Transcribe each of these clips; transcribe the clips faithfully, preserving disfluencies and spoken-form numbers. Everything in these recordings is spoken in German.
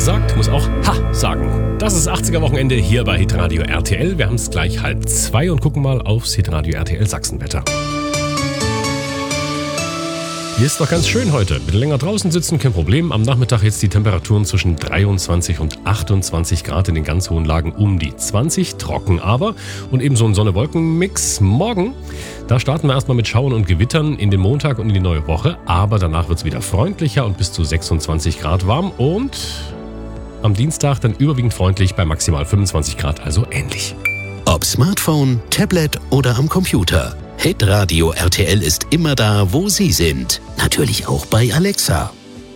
sagt, muss auch Ha sagen. Das ist achtziger-Wochenende hier bei Hitradio R T L. Wir haben es gleich halb zwei und gucken mal aufs Hitradio R T L Sachsenwetter. Hier ist doch ganz schön heute. Ein bisschen länger draußen sitzen, kein Problem. Am Nachmittag jetzt die Temperaturen zwischen dreiundzwanzig und achtundzwanzig Grad in den ganz hohen Lagen um die zwanzig. Trocken aber und eben so ein Sonne-Wolken-Mix. Morgen, da starten wir erstmal mit Schauern und Gewittern in den Montag und in die neue Woche. Aber danach wird es wieder freundlicher und bis zu sechsundzwanzig Grad warm. Und am Dienstag dann überwiegend freundlich bei maximal fünfundzwanzig Grad, also ähnlich. Ob Smartphone, Tablet oder am Computer. Hitradio R T L ist immer da, wo Sie sind. Natürlich auch bei Alexa.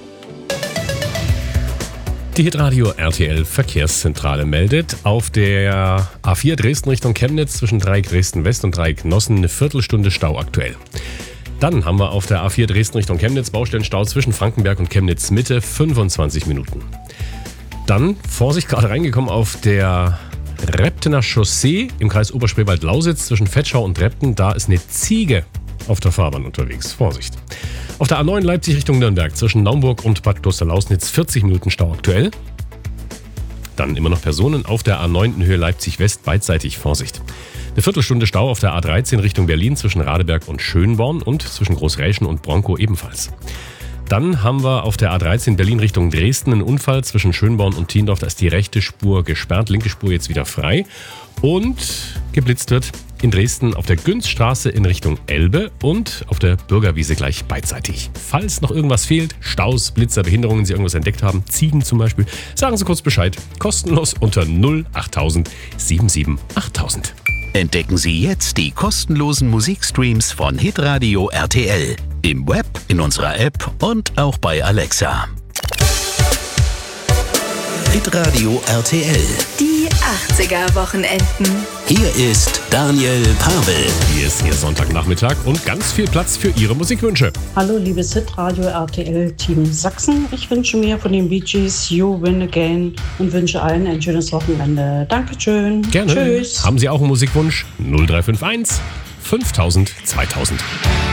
Die Hitradio R T L Verkehrszentrale meldet auf der A vier Dresden Richtung Chemnitz zwischen Dreieck Dresden West und Dreieck Nossen eine Viertelstunde Stau aktuell. Dann haben wir auf der A vier Dresden Richtung Chemnitz Baustellenstau zwischen Frankenberg und Chemnitz Mitte fünfundzwanzig Minuten. Dann, Vorsicht, gerade reingekommen auf der Reptener Chaussee im Kreis Oberspreewald-Lausitz zwischen Vetschau und Repten. Da ist eine Ziege auf der Fahrbahn unterwegs. Vorsicht. Auf der A neun Leipzig Richtung Nürnberg zwischen Naumburg und Bad Klosterlausnitz vierzig Minuten Stau aktuell. Dann immer noch Personen auf der A neun in Höhe Leipzig-West beidseitig. Vorsicht. Eine Viertelstunde Stau auf der A dreizehn Richtung Berlin zwischen Radeberg und Schönborn und zwischen Großräschen und Bronkow ebenfalls. Dann haben wir auf der A dreizehn Berlin Richtung Dresden einen Unfall zwischen Schönborn und Thiendorf. Da ist die rechte Spur gesperrt, linke Spur jetzt wieder frei. Und geblitzt wird in Dresden auf der Günzstraße in Richtung Elbe und auf der Bürgerwiese gleich beidseitig. Falls noch irgendwas fehlt, Staus, Blitzer, Behinderungen, Sie irgendwas entdeckt haben, Ziegen zum Beispiel, sagen Sie kurz Bescheid. Kostenlos unter null achttausend siebenundsiebzig achttausend. Entdecken Sie jetzt die kostenlosen Musikstreams von Hitradio R T L. Im Web, in unserer App und auch bei Alexa. Hitradio R T L. Die achtziger-Wochenenden. Hier ist Daniel Pavel. Hier ist Ihr Sonntagnachmittag und ganz viel Platz für Ihre Musikwünsche. Hallo liebes Hitradio R T L Team Sachsen. Ich wünsche mir von den Bee Gees You Win Again und wünsche allen ein schönes Wochenende. Dankeschön. Gerne. Tschüss. Haben Sie auch einen Musikwunsch? null drei fünf eins fünftausend zweitausend.